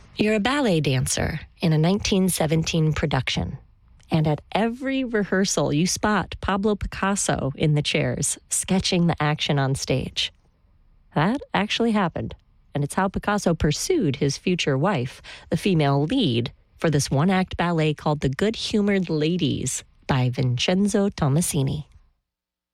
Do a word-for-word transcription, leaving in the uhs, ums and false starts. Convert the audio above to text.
You're a ballet dancer in a nineteen seventeen production, and at every rehearsal you spot Pablo Picasso in the chairs, sketching the action on stage. That actually happened, and it's how Picasso pursued his future wife, the female lead, for this one-act ballet called The Good-Humored Ladies by Vincenzo Tommasini.